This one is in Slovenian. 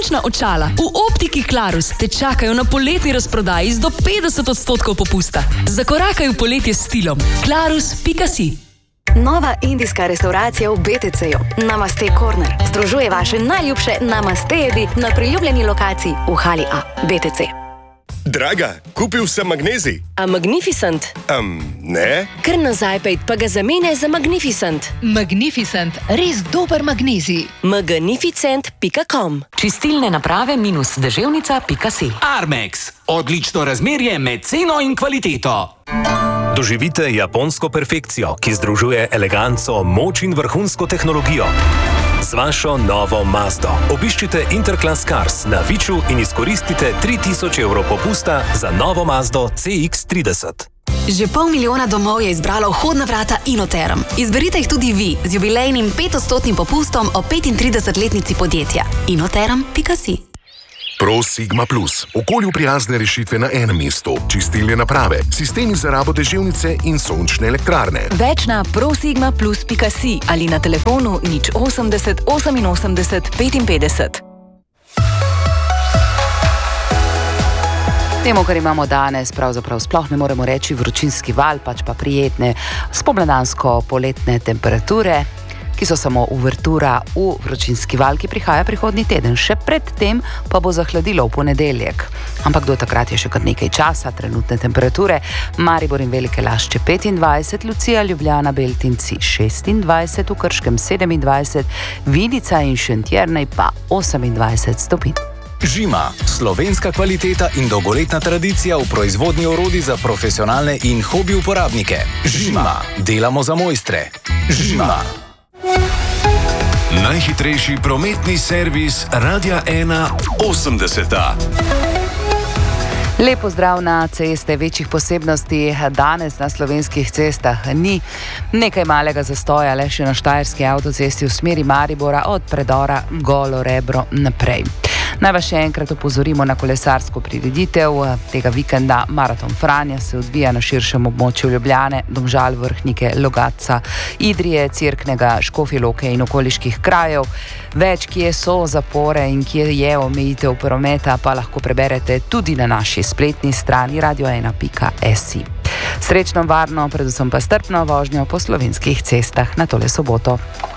sončna očala v optiki Clarus te čakajo na poletni razprodaji z do 50% popusta. Zakorakaj v poletje s stilom. Clarus.si. Nova indijska restauracija v BTC-ju. Namaste Corner. Združuje vaše najljubše namaste jedi na priljubljeni lokaciji v hali A. BTC. Draga, kupil sem magnezij. A Magnificent? Ne. Kar nazaj pejt, pa ga zamenjaj za Magnificent. Magnificent, res dober magnezij. Magnificent.com. Čistilne naprave -deževnica.si. Armex. Odlično razmerje med ceno in kvaliteto. Doživite japonsko perfekcijo, ki združuje eleganco, moč in vrhunsko tehnologijo. Z vašo novo Mazdo obiščite Interclass Cars na Viču in izkoristite 3000 evrov popusta za novo Mazdo CX-30. Že 500 000 domov je izbralo vhodna vrata Inoterm. Izberite jih tudi vi z jubilejnim 5% popustom o 35-letnici podjetja. Inoterm.si. Pro Sigma Plus. Okolju prijazne rešitve na enem mestu. Čistilne naprave, sistemi za rabo deževnice in sončne elektrarne. Več na prosigmaplus.si ali na telefonu 080 88 55. Temu, kar imamo danes, pravzaprav sploh ne moremo reči vročinski val, pač pa prijetne spomladansko-poletne temperature, ki so samo uvertura v vročinski val, ki prihaja prihodnji teden. Še pred tem pa bo zahladilo v ponedeljek. Ampak do takrat je še kar nekaj časa. Trenutne temperature: Maribor in Velike Lašče 25, Lucija, Ljubljana, Beltinci 26, v Krškem 27, Vinica in Šentjernej pa 28 stopinj. Žima, slovenska kvaliteta in dolgoletna tradicija v proizvodnji orodij za profesionalne in hobi uporabnike. Žima, delamo za mojstre. Žima. Najhitrejši prometni servis Radia 1 80. Lep pozdrav na ceste. Večjih posebnosti danes na slovenskih cestah ni. Nekaj malega zastoja le še na štajerski avtocesti v smeri Maribora od predora Golo Rebro naprej. Naj vas še enkrat opozorimo na kolesarsko prireditev tega vikenda. Maraton Franja se odvija na širšem območju Ljubljane, Domžal, Vrhnike, Logatca, Idrije, Cerknega, Škofje Loke in okoliških krajev. Več, kje so zapore in kje je omejitev prometa, pa lahko preberete tudi na naši spletni strani radio1.si. Srečno, varno, predvsem pa strpno vožnjo po slovenskih cestah na tole soboto.